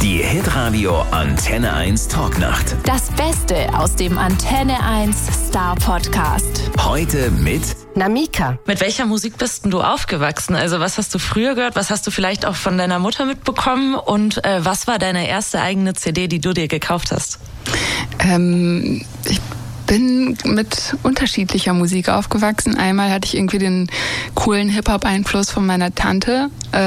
Die Hitradio Antenne 1 Talknacht. Das Beste aus dem Antenne 1 Star Podcast. Heute mit Namika. Mit welcher Musik bist denn du aufgewachsen? Also was hast du früher gehört? Was hast du vielleicht auch von deiner Mutter mitbekommen? Und was war deine erste eigene CD, die du dir gekauft hast? Ich bin mit unterschiedlicher Musik aufgewachsen. Einmal hatte ich irgendwie den coolen Hip-Hop-Einfluss von meiner Tante,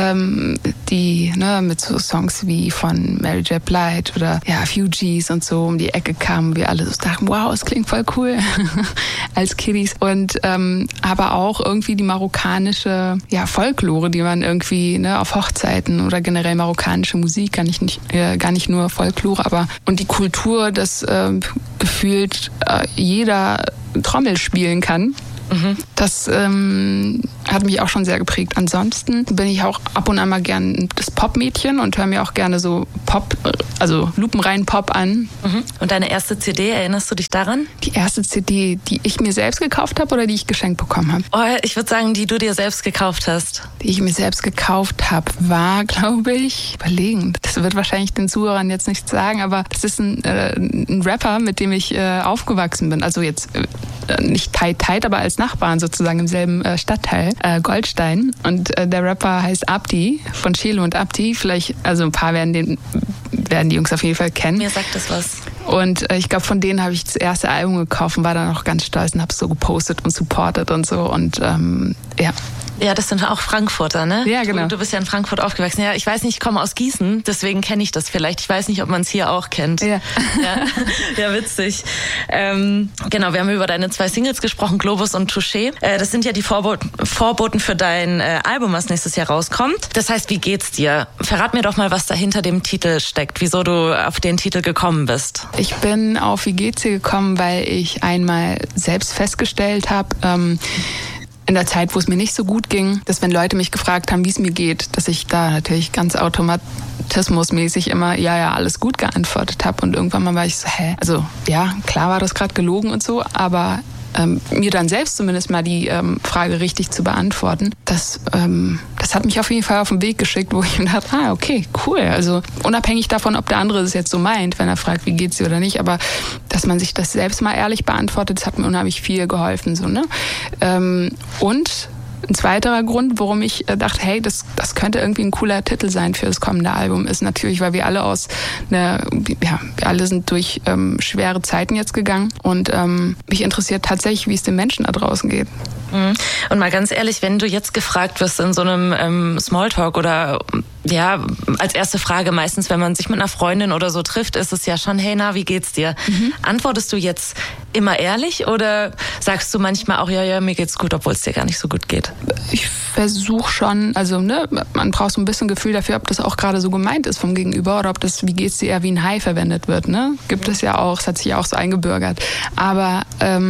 die mit so Songs wie von Mary J. Blige oder Fugees und so um die Ecke kamen. Wir alle so dachten, wow, es klingt voll cool als Kiddies. Und aber auch irgendwie die marokkanische Folklore, die man irgendwie auf Hochzeiten oder generell marokkanische Musik, gar nicht nur Folklore, aber und die Kultur, dass gefühlt jeder Trommel spielen kann. Das hat mich auch schon sehr geprägt. Ansonsten bin ich auch ab und an mal gern das Pop-Mädchen und höre mir auch gerne so Pop, also lupenrein Pop an. Und deine erste CD, erinnerst du dich daran? Die erste CD, die ich mir selbst gekauft habe oder die ich geschenkt bekommen habe? Oh, ich würde sagen, die du dir selbst gekauft hast. Die ich mir selbst gekauft habe, war, glaube ich, überlegend. Das wird wahrscheinlich den Zuhörern jetzt nichts sagen, aber das ist ein Rapper, mit dem ich aufgewachsen bin. Also jetzt nicht tight, aber als Nachbarn sozusagen im selben Stadtteil, Goldstein. Und der Rapper heißt Abdi, von Chelo und Abdi. Vielleicht, also ein paar werden die Jungs auf jeden Fall kennen. Mir sagt das was. Und ich glaube, von denen habe ich das erste Album gekauft und war dann auch ganz stolz und habe es so gepostet und supportet und so. Und Ja, das sind auch Frankfurter, ne? Ja, genau. Du bist ja in Frankfurt aufgewachsen. Ja, ich weiß nicht, ich komme aus Gießen, deswegen kenne ich das vielleicht. Ich weiß nicht, ob man es hier auch kennt. Ja. Ja, witzig. Genau, wir haben über deine 2 Singles gesprochen, Globus und Touché. Das sind ja die Vorboten für dein Album, was nächstes Jahr rauskommt. Das heißt, wie geht's dir? Verrat mir doch mal, was da hinter dem Titel steckt, wieso du auf den Titel gekommen bist. Ich bin auf Wie geht's dir gekommen, weil ich einmal selbst festgestellt habe, in der Zeit, wo es mir nicht so gut ging, dass wenn Leute mich gefragt haben, wie es mir geht, dass ich da natürlich ganz automatismusmäßig immer ja, alles gut geantwortet habe. Und irgendwann mal war ich so, also ja, klar war das gerade gelogen und so, aber mir dann selbst zumindest mal die Frage richtig zu beantworten, das hat mich auf jeden Fall auf den Weg geschickt, wo ich mir dachte, okay, cool. Also unabhängig davon, ob der andere es jetzt so meint, wenn er fragt, wie geht's dir oder nicht, aber dass man sich das selbst mal ehrlich beantwortet, das hat mir unheimlich viel geholfen. So, ne? Und ein zweiterer Grund, warum ich dachte, das könnte irgendwie ein cooler Titel sein für das kommende Album, ist natürlich, weil wir alle wir alle sind durch schwere Zeiten jetzt gegangen und mich interessiert tatsächlich, wie es den Menschen da draußen geht. Und mal ganz ehrlich, wenn du jetzt gefragt wirst in so einem Smalltalk oder als erste Frage meistens, wenn man sich mit einer Freundin oder so trifft, ist es ja schon, hey, na, wie geht's dir? Antwortest du jetzt immer ehrlich oder sagst du manchmal auch, ja, mir geht's gut, obwohl es dir gar nicht so gut geht? Ich versuche schon, also man braucht so ein bisschen Gefühl dafür, ob das auch gerade so gemeint ist vom Gegenüber oder ob das, wie geht's dir, eher wie ein Hi verwendet wird, ne? Gibt es ja auch, es hat sich ja auch so eingebürgert. Aber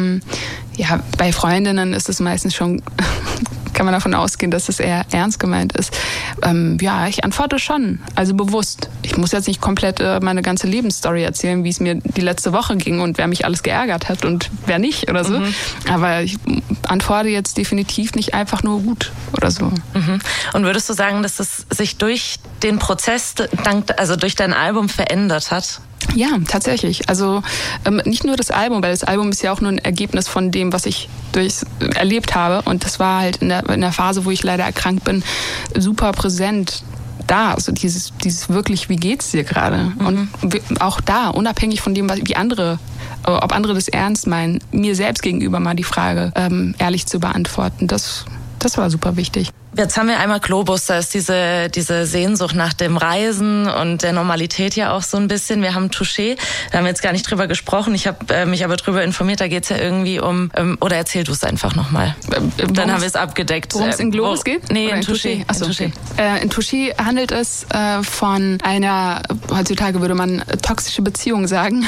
bei Freundinnen ist es meistens schon, kann man davon ausgehen, dass es eher ernst gemeint ist. Ich antworte schon, also bewusst. Ich muss jetzt nicht komplett meine ganze Lebensstory erzählen, wie es mir die letzte Woche ging und wer mich alles geärgert hat und wer nicht oder so. Aber ich antworte jetzt definitiv nicht einfach nur gut oder so. Und würdest du sagen, dass es sich durch den Prozess, durch dein Album verändert hat? Ja, tatsächlich. Also nicht nur das Album, weil das Album ist ja auch nur ein Ergebnis von dem, was ich erlebt habe. Und das war halt in der Phase, wo ich leider erkrankt bin, super präsent da. Also dieses wirklich, wie geht's dir gerade? Und auch da, unabhängig von dem, ob andere das ernst meinen, mir selbst gegenüber mal die Frage ehrlich zu beantworten, das war super wichtig. Jetzt haben wir einmal Globus, da ist diese Sehnsucht nach dem Reisen und der Normalität ja auch so ein bisschen. Wir haben Touché, da haben wir jetzt gar nicht drüber gesprochen. Ich habe mich aber drüber informiert, da geht's ja irgendwie oder erzähl du es einfach nochmal. Dann haben wir es abgedeckt. Worum es in Globus geht? Nee, in Touché. Achso, okay. In Touché handelt es von einer, heutzutage würde man toxische Beziehung sagen,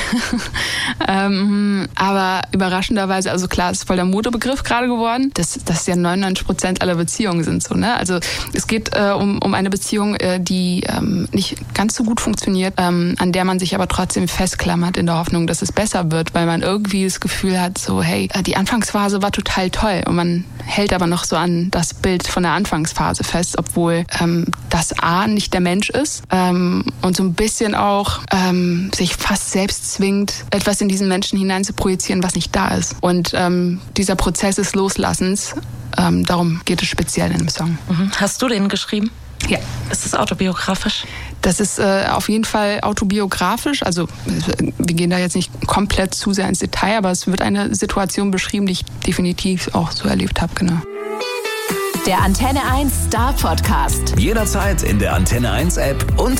aber überraschenderweise, also klar, es ist voll der Modebegriff gerade geworden, dass ja 99% aller Beziehungen sind so. so, ne? Also es geht um eine Beziehung, die nicht ganz so gut funktioniert, an der man sich aber trotzdem festklammert in der Hoffnung, dass es besser wird, weil man irgendwie das Gefühl hat, so hey, die Anfangsphase war total toll und man hält aber noch so an das Bild von der Anfangsphase fest, obwohl das A nicht der Mensch ist und so ein bisschen auch sich fast selbst zwingt, etwas in diesen Menschen hinein zu projizieren, was nicht da ist. Und dieser Prozess des Loslassens, darum geht es speziell in dem Song. Hast du den geschrieben? Ja. Ist es autobiografisch? Das ist auf jeden Fall autobiografisch. Also wir gehen da jetzt nicht komplett zu sehr ins Detail, aber es wird eine Situation beschrieben, die ich definitiv auch so erlebt habe, genau. Der Antenne 1 Star Podcast. Jederzeit in der Antenne 1 App und